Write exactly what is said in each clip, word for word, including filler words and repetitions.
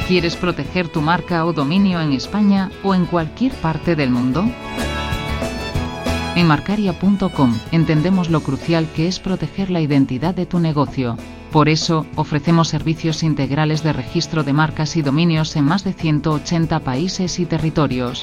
¿Quieres proteger tu marca o dominio en España o en cualquier parte del mundo? En Marcaria punto com entendemos lo crucial que es proteger la identidad de tu negocio. Por eso, ofrecemos servicios integrales de registro de marcas y dominios en más de ciento ochenta países y territorios.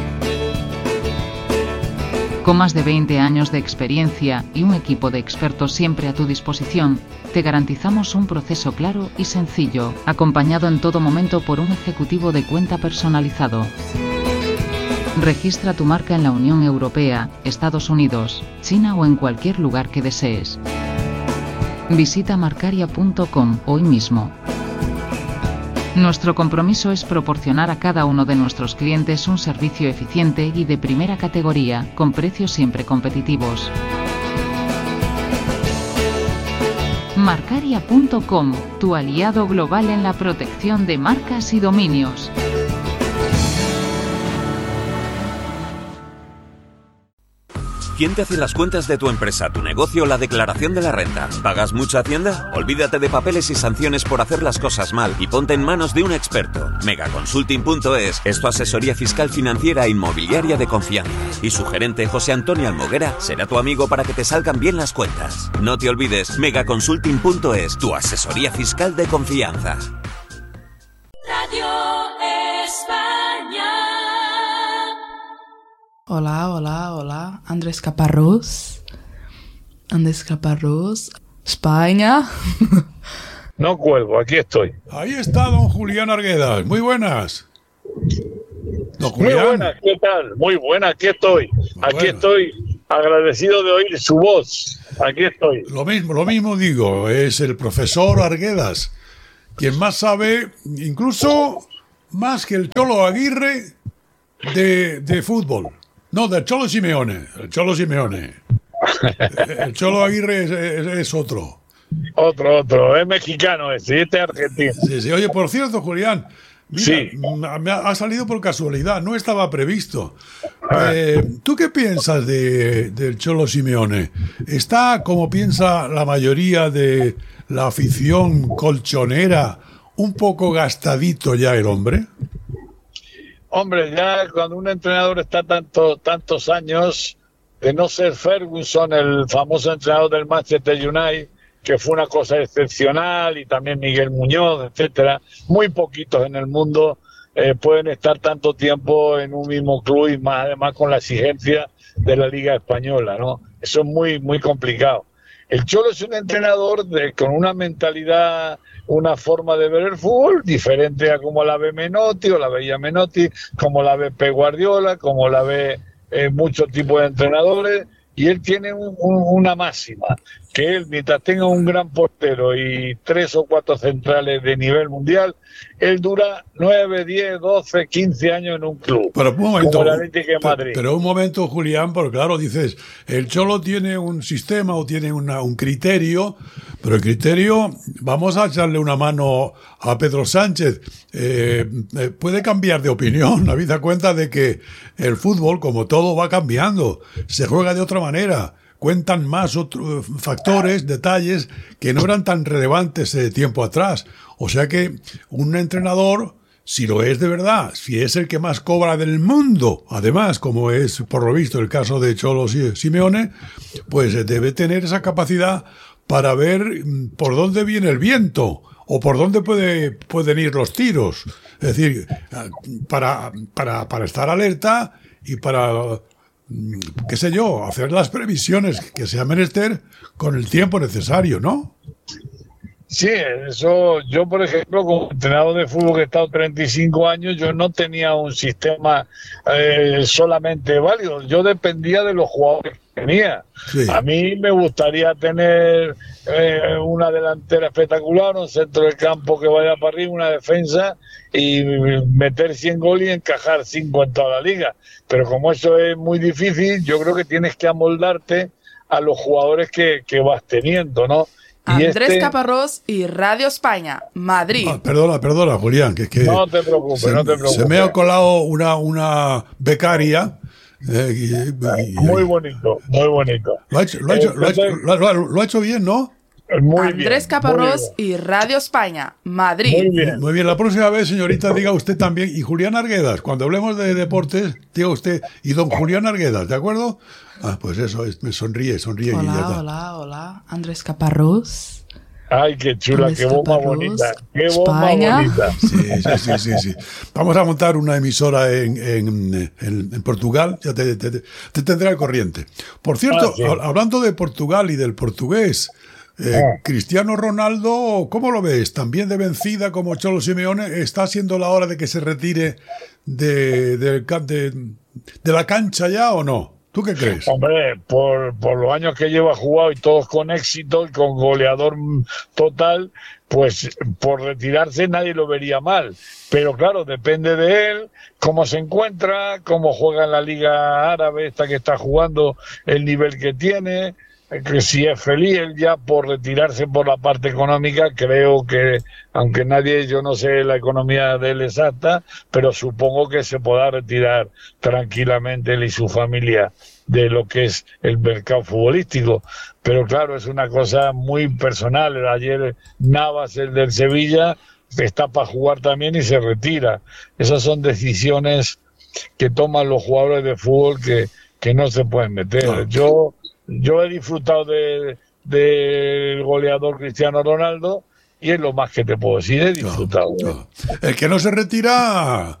Con más de veinte años de experiencia y un equipo de expertos siempre a tu disposición, te garantizamos un proceso claro y sencillo, acompañado en todo momento por un ejecutivo de cuenta personalizado. Registra tu marca en la Unión Europea, Estados Unidos, China o en cualquier lugar que desees. Visita Marcaria punto com hoy mismo. Nuestro compromiso es proporcionar a cada uno de nuestros clientes un servicio eficiente y de primera categoría, con precios siempre competitivos. Marcaria punto com, tu aliado global en la protección de marcas y dominios. ¿Quién te hace las cuentas de tu empresa, tu negocio o la declaración de la renta? ¿Pagas mucha Hacienda? Olvídate de papeles y sanciones por hacer las cosas mal y ponte en manos de un experto. Megaconsulting punto es es tu asesoría fiscal, financiera e inmobiliaria de confianza. Y su gerente, José Antonio Almoguera, será tu amigo para que te salgan bien las cuentas. No te olvides, Megaconsulting punto es, tu asesoría fiscal de confianza. Radio España. Hola, hola, hola. Andrés Caparrós. Andrés Caparrós. España. No cuelgo, aquí estoy. Ahí está don Julián Arguedas. Muy buenas. Don Julián. Muy buenas, ¿qué tal? Muy buenas, aquí estoy. Muy aquí bueno. estoy agradecido de oír su voz. Aquí estoy. Lo mismo, lo mismo digo, es el profesor Arguedas, quien más sabe, incluso más que el Cholo Aguirre de, de fútbol. No, del Cholo Simeone. El Cholo Simeone. El Cholo Aguirre es, es, es otro. Otro, otro. Es mexicano ese, este es argentino. Sí, sí. Oye, por cierto, Julián, mira, Sí. me ha, ha salido por casualidad, no estaba previsto. Eh, ¿Tú qué piensas de, del Cholo Simeone? ¿Está, como piensa la mayoría de la afición colchonera, un poco gastadito ya el hombre? Hombre, ya cuando un entrenador está tanto, tantos años, de no ser Ferguson, el famoso entrenador del Manchester United, que fue una cosa excepcional, y también Miguel Muñoz, etcétera, muy poquitos en el mundo eh, pueden estar tanto tiempo en un mismo club, y más además con la exigencia de la Liga Española, ¿no? Eso es muy, muy complicado. El Cholo es un entrenador de, con una mentalidad, una forma de ver el fútbol diferente a como la ve Menotti, o la veía Menotti, como la ve Pep Guardiola, como la ve eh, muchos tipos de entrenadores, y él tiene un, un, una máxima, que él, mientras tenga un gran portero y tres o cuatro centrales de nivel mundial, él dura nueve, diez, doce, quince años en un club. Pero un momento, como el Atlético de Madrid. Pero, pero un momento, Julián, porque claro, dices, el Cholo tiene un sistema o tiene una, un criterio, pero el criterio, vamos a echarle una mano a Pedro Sánchez, eh, eh, puede cambiar de opinión, habida cuenta de que el fútbol, como todo, va cambiando, se juega de otra manera. Cuentan más otros factores, detalles que no eran tan relevantes eh, tiempo atrás. O sea que un entrenador, si lo es de verdad, si es el que más cobra del mundo, además, como es por lo visto el caso de Cholo Simeone, pues eh, debe tener esa capacidad para ver por dónde viene el viento o por dónde puede, pueden ir los tiros. Es decir, para, para, para estar alerta y para, qué sé yo, hacer las previsiones que sea menester con el tiempo necesario, ¿no? Sí, eso, yo por ejemplo, como entrenador de fútbol que he estado treinta y cinco años, yo no tenía un sistema eh, solamente válido, yo dependía de los jugadores que tenía. Sí. A mí me gustaría tener eh, una delantera espectacular, un centro del campo que vaya para arriba, una defensa, y meter cien goles y encajar cinco en toda la liga. Pero como eso es muy difícil, yo creo que tienes que amoldarte a los jugadores que, que vas teniendo, ¿no? Andrés este... Caparrós y Radio España, Madrid. Ah, perdona, perdona, Julián, que es que no te preocupes, se, no te preocupes. Se me ha colado una, una becaria. Eh, y, y, muy bonito, muy bonito. Lo ha hecho, lo ha hecho, eh, lo ha hecho, lo, lo, lo ha hecho bien, ¿no? Muy Andrés bien, Caparrós muy y Radio España, Madrid. Muy bien. Muy bien, la próxima vez, señorita, diga usted también, y Julián Arguedas, cuando hablemos de deportes, diga usted, y don Julián Arguedas, ¿de acuerdo? Ah, pues eso, es, me sonríe, sonríe. y ya Hola, está. hola, hola. Andrés Caparrós. Ay, qué chula, Andrés qué bomba Caparrós, bonita. Qué bomba España. bonita. Sí, sí, sí, sí, sí. Vamos a montar una emisora en, en, en, en Portugal, ya te, te, te tendré al corriente. Por cierto, Ah, sí. ha- hablando de Portugal y del portugués, eh, Ah. Cristiano Ronaldo, ¿cómo lo ves? También de vencida como Cholo Simeone, ¿está siendo la hora de que se retire de, del ca- de, de la cancha ya o no? ¿Tú qué crees? Hombre, por, por los años que lleva jugado y todos con éxito y con goleador mm, total, pues por retirarse nadie lo vería mal. Pero claro, depende de él, cómo se encuentra, cómo juega en la Liga Árabe, esta que está jugando, el nivel que tiene, que si es feliz él ya por retirarse por la parte económica, creo que, aunque nadie, yo no sé la economía de él exacta, pero supongo que se podrá retirar tranquilamente él y su familia de lo que es el mercado futbolístico. Pero claro, es una cosa muy personal. Ayer Navas, el del Sevilla, está para jugar también y se retira. Esas son decisiones que toman los jugadores de fútbol que, que no se pueden meter. Claro. Yo Yo he disfrutado del de, de goleador Cristiano Ronaldo y es lo más que te puedo decir, he disfrutado. No, no. El que no se retira,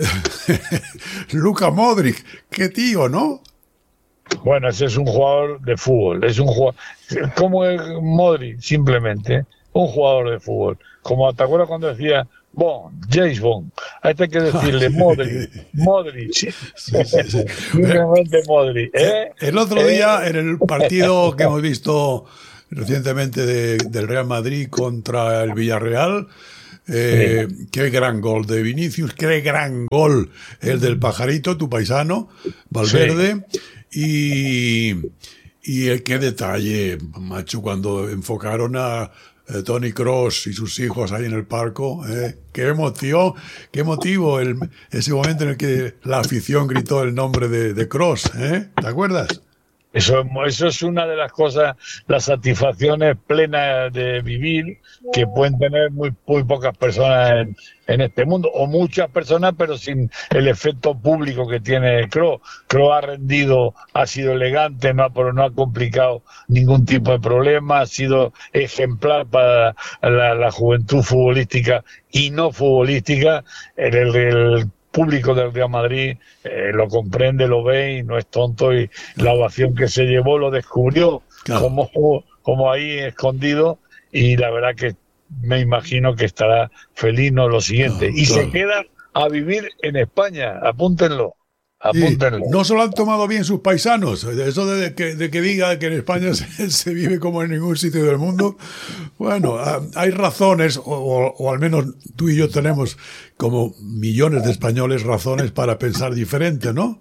Luka Modric, qué tío, ¿no? Bueno, ese es un jugador de fútbol, es un jugador, como es Modric, simplemente, un jugador de fútbol. Como te acuerdas cuando decía Bond, James Bond, a este hay que decirle Modric, Modric, Sí, sí, sí. simplemente Modric. ¿eh? El otro ¿Eh? día, en el partido que hemos visto recientemente de- del Real Madrid contra el Villarreal, eh, qué gran gol de Vinicius, qué gran gol el del Pajarito, tu paisano, Valverde, y, y el qué detalle, macho, cuando enfocaron a eh, Toni Kroos y sus hijos ahí en el palco, eh, qué emoción, qué motivo el, ese momento en el que la afición gritó el nombre de, de Kroos, ¿eh? ¿Te acuerdas? Eso, eso es una de las cosas, las satisfacciones plenas de vivir que pueden tener muy, muy pocas personas en, en este mundo, o muchas personas, pero sin el efecto público que tiene Kroos. Kroos ha rendido, ha sido elegante, no ha, pero no ha complicado ningún tipo de problema, ha sido ejemplar para la, la juventud futbolística y no futbolística. El, el, el público del Real Madrid eh, lo comprende, lo ve y no es tonto, y la ovación que se llevó lo descubrió Claro. como, como ahí escondido, y la verdad que me imagino que estará feliz, no lo siguiente, Claro, y claro. se queda a vivir en España, apúntenlo, Sí, apúntenlo. no se lo han tomado bien sus paisanos. Eso de que, de que diga que en España se, se vive como en ningún sitio del mundo. Bueno, ah, hay razones, o, o- o al menos tú y yo tenemos, como millones de españoles, razones para pensar diferente, ¿no?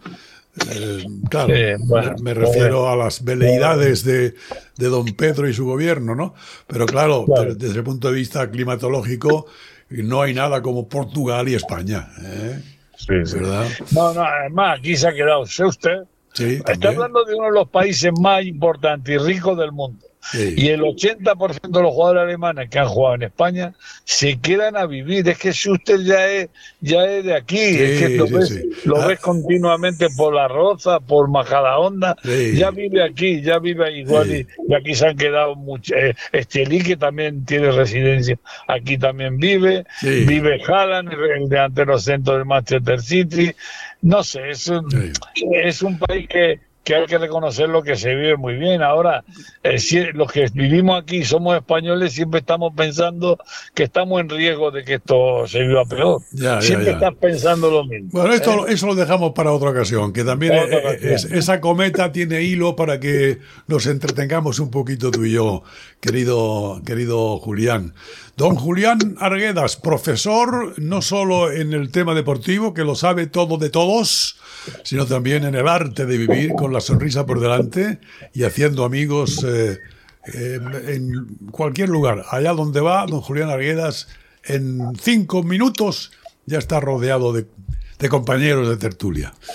Eh, claro, Sí, bueno, me, me refiero a las veleidades de, de don Pedro y su gobierno, ¿no? Pero claro, Claro. de- desde el punto de vista climatológico, no hay nada como Portugal y España, ¿eh? Sí, sí. ¿Verdad? No, no, además aquí se ha quedado, sé usted, Sí, está también. hablando de uno de los países más importantes y ricos del mundo. Sí. Y el ochenta por ciento de los jugadores alemanes que han jugado en España se quedan a vivir. Es que Schuster ya es, ya es de aquí. es que lo, sí, ves, sí. lo Ah. ves continuamente por La Roza, por Majadahonda. Sí. Ya vive aquí, ya vive igual. Sí. Y, y aquí se han quedado muchos. Eh, Estelí, que también tiene residencia, aquí también vive. Sí. Vive Haaland, el delantero centro del Manchester City. No sé, es un, Sí. es un país que, que hay que reconocer lo que se vive muy bien. Ahora, eh, si, los que vivimos aquí somos españoles, siempre estamos pensando que estamos en riesgo de que esto se viva peor. Ya, ya, siempre ya. estás pensando lo mismo. Bueno, esto, eso lo dejamos para otra ocasión, que también Para otra eh, ocasión. es- esa cometa tiene hilo para que nos entretengamos un poquito tú y yo, querido, querido Julián. Don Julián Arguedas, profesor no solo en el tema deportivo, que lo sabe todo de todos, sino también en el arte de vivir con la sonrisa por delante y haciendo amigos eh, eh, en cualquier lugar. Allá donde va, don Julián Arguedas, en cinco minutos ya está rodeado de, de compañeros de tertulia.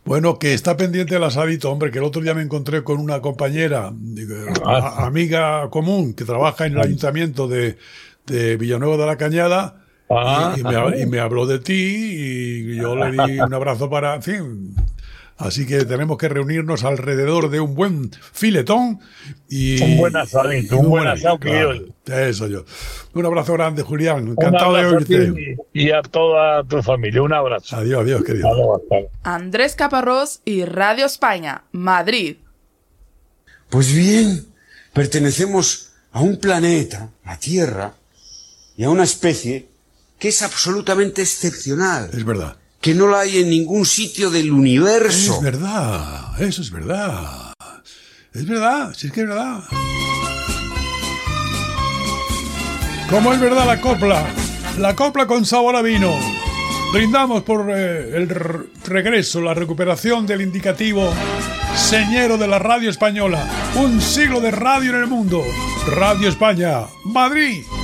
Bueno, que está pendiente el asadito, hombre, que el otro día me encontré con una compañera, a, amiga común, que trabaja en el ayuntamiento de, de Villanueva de la Cañada, Ah, y, y, me, y me habló de ti, y yo le di un abrazo para... En fin, así que tenemos que reunirnos alrededor de un buen filetón y... Un buen asadito, y un buen asado claro, criollo. eso yo. Un abrazo grande, Julián. Encantado de Un abrazo a oírte. ti y a toda tu familia. Un abrazo. Adiós, adiós, querido. Hasta luego, hasta luego. Andrés Caparrós y Radio España, Madrid. Pues bien, pertenecemos a un planeta, la Tierra, y a una especie que es absolutamente excepcional, Es verdad. que no la hay en ningún sitio del universo. Es verdad, eso es verdad. Es verdad, sí es que es verdad. Como es verdad la copla, la copla con sabor a vino. Brindamos por eh, el r- regreso, la recuperación del indicativo señero de la radio española. Un siglo de radio en el mundo. Radio España, Madrid.